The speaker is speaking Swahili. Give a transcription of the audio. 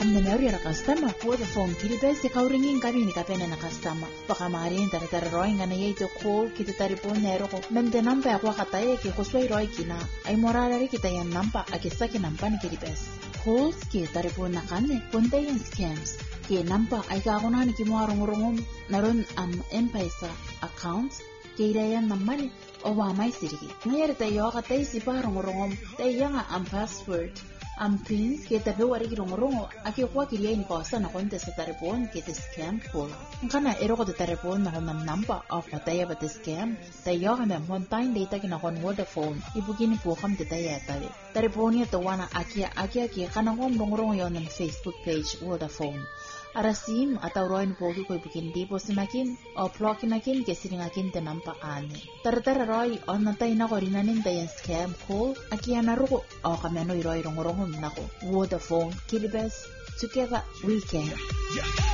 Nenari customer for the phone kilibes kauringin kabini kapena na customer. Pakamarin tara roing na yito call kita taripon nero ko. Mende namba ako kataye ki kusway roy kina. Ay moralari kita yan nampa akisa kinampa ni kilibes. Calls ki taripon na kane punta yan scams. Ki nampa ay kakuna ni kimuarong naron M-Pesa accounts kira yan naman o wamay sirigi. Ngayon tayo katay si parong tayo nga password. Pins kita bewari kirong aki kwa kiriya ni kosa na konte sa taripon kita scam call. Kana ero ko taripon na konam nampa of mataya ba scam tayo kami montain data kinakon Vodafone ibugin po kam titaya tabi. Taripon niya tawana aki kana kon rong yon ng Facebook page Vodafone. Arasim atau roin pogi ko ibugin di po sinakin o plokinakin kesiringakin tenampa ani. Tara roy on natay na ko rinanin tayo scam call aki anaruko o kami ano iroy rong nako Vodafone kilibes together we can.